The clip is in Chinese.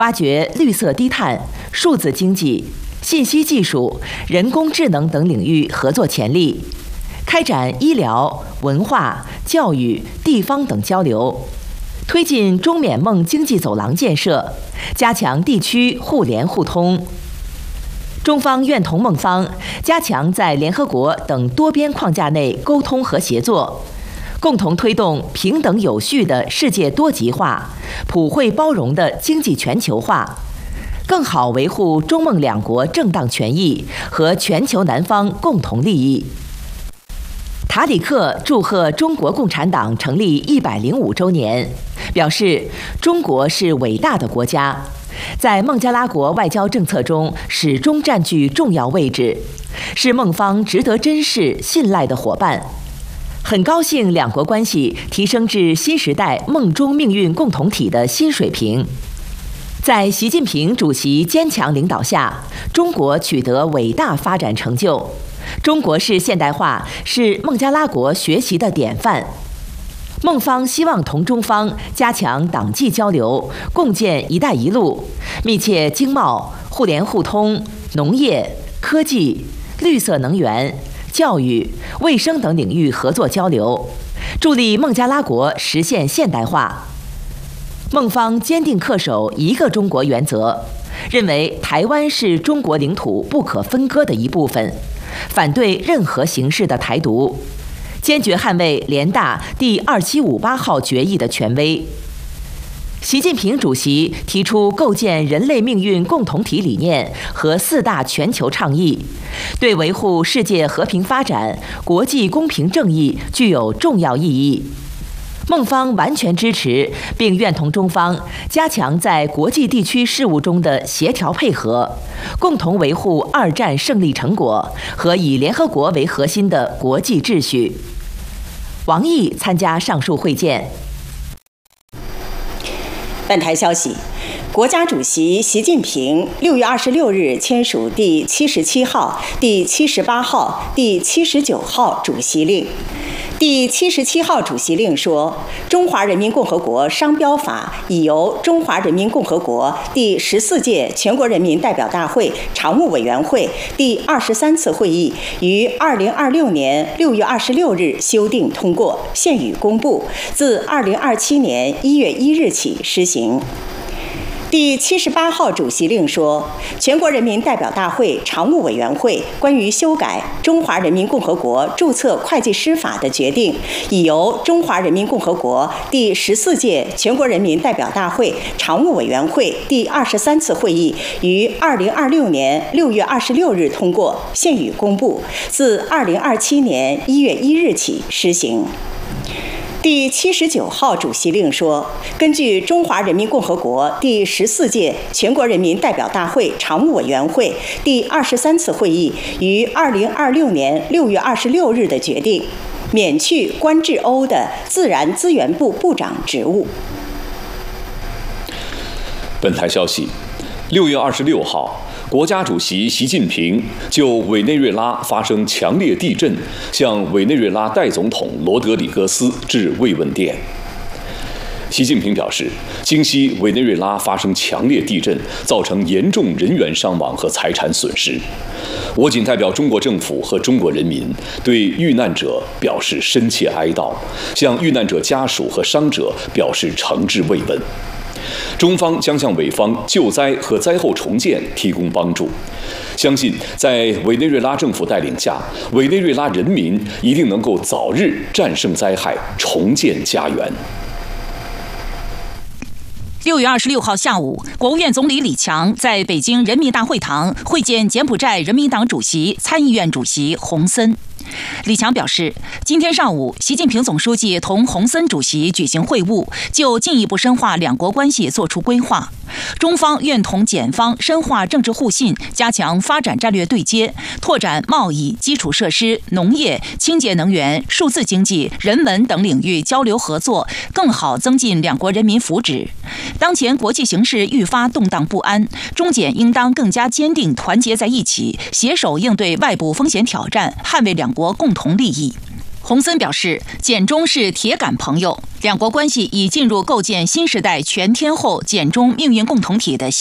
挖掘绿色低碳、数字经济、信息技术、人工智能等领域合作潜力，开展医疗、文化、教育、地方等交流，推进中缅孟经济走廊建设，加强地区互联互通。中方愿同孟方加强在联合国等多边框架内沟通和协作，共同推动平等有序的世界多极化、普惠包容的经济全球化，更好维护中孟两国正当权益和全球南方共同利益。塔里克祝贺中国共产党成立105周年，表示中国是伟大的国家，在孟加拉国外交政策中始终占据重要位置，是孟方值得珍视、信赖的伙伴。很高兴两国关系提升至新时代孟中命运共同体的新水平。在习近平主席坚强领导下，中国取得伟大发展成就。中国式现代化是孟加拉国学习的典范。孟方希望同中方加强党际交流，共建“一带一路”，密切经贸、互联互通、农业、科技、绿色能源、教育、卫生等领域合作交流，助力孟加拉国实现现代化。孟方坚定恪守一个中国原则，认为台湾是中国领土不可分割的一部分，反对任何形式的台独，坚决捍卫联大第2758号决议的权威。习近平主席提出构建人类命运共同体理念和4大全球倡议，对维护世界和平发展、国际公平正义具有重要意义。孟方完全支持，并愿同中方加强在国际地区事务中的协调配合，共同维护2战胜利成果和以联合国为核心的国际秩序。王毅参加上述会见。 本台消息，国家主席习近平6月26日签署第77号、第78号、第79号主席令。第77号主席令说，中华人民共和国商标法已由中华人民共和国第14届全国人民代表大会常务委员会第23次会议于2026年6月26日修订通过，现予公布，自2027年1月1日起施行。第78号主席令说，全国人民代表大会常务委员会关于修改《中华人民共和国注册会计师法》的决定，已由中华人民共和国第14届全国人民代表大会常务委员会第23次会议于2026年6月26日通过，现予公布，自2027年1月1日起施行。第79号主席令说，根据中华人民共和国第14届全国人民代表大会常务委员会第23次会议于2026年6月26日的决定，免去关志欧的自然资源部部长职务。 本台消息，6月26号。国家主席习近平就委内瑞拉发生强烈地震，向委内瑞拉代总统罗德里戈斯致慰问电。习近平表示，今夕委内瑞拉发生强烈地震，造成严重人员伤亡和财产损失。我谨代表中国政府和中国人民对遇难者表示深切哀悼，向遇难者家属和伤者表示诚挚慰问。中方将向委方救灾和灾后重建提供帮助，相信在委内瑞拉政府带领下，委内瑞拉人民一定能够早日战胜灾害，重建家园。 6月26号下午，国务院总理李强在北京人民大会堂会见柬埔寨人民党主席、参议院主席洪森。李强表示，今天上午，习近平总书记同洪森主席举行会晤，就进一步深化两国关系作出规划。中方愿同柬方深化政治互信，加强发展战略对接，拓展贸易、基础设施、农业、清洁能源、数字经济、人文等领域交流合作，更好增进两国人民福祉。当前国际形势愈发动荡不安，中柬应当更加坚定团结在一起，携手应对外部风险挑战，捍卫两国共同利益。 洪森表示，简中是铁杆朋友，两国关系已进入构建新时代全天候简中命运共同体的